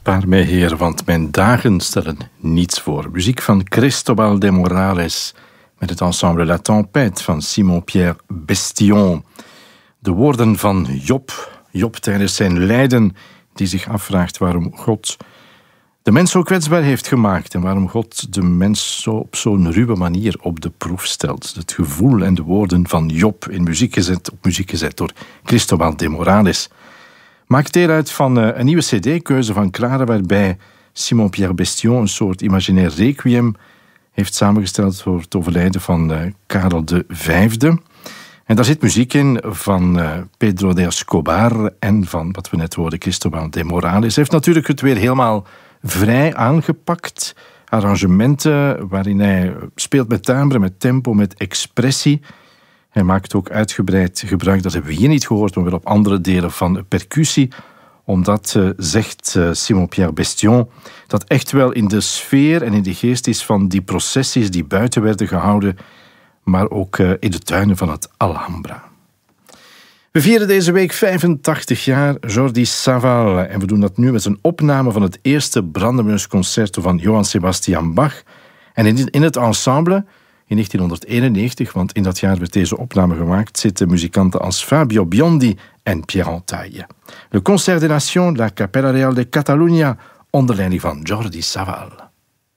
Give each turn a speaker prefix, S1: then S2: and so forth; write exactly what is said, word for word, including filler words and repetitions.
S1: Spaar mij, Heer, want mijn dagen stellen niets voor. Muziek van Cristobal de Morales met het ensemble La Tempête van Simon-Pierre Bestillon. De woorden van Job, Job tijdens zijn lijden, die zich afvraagt waarom God de mens zo kwetsbaar heeft gemaakt en waarom God de mens zo op zo'n ruwe manier op de proef stelt. Het gevoel en de woorden van Job in muziek gezet, op muziek gezet door Cristobal de Morales. Maakt deel uit van een nieuwe cd-keuze van Clara, waarbij Simon-Pierre Bestillon een soort imaginair requiem heeft samengesteld voor het overlijden van uh, Karel de Vijfde. En daar zit muziek in van uh, Pedro de Escobar en van, wat we net hoorden, Cristobal de Morales. Hij heeft natuurlijk het weer helemaal vrij aangepakt. Arrangementen waarin hij speelt met timbre, met tempo, met expressie. Hij maakt ook uitgebreid gebruik, dat hebben we hier niet gehoord, maar wel op andere delen van percussie. Omdat, uh, zegt uh, Simon-Pierre Bestillon, dat echt wel in de sfeer en in de geest is van die processies die buiten werden gehouden, maar ook uh, in de tuinen van het Alhambra. We vieren deze week vijfentachtig jaar Jordi Savall en we doen dat nu met een opname van het eerste Brandenburgsconcerto van Johann Sebastian Bach. En in, in het ensemble in negentienhonderdeenennegentig, want in dat jaar werd deze opname gemaakt, zitten muzikanten als Fabio Biondi en Pierre Entaille. Le Concert des Nations, la Capella Real de Catalunya, onder leiding van Jordi Savall.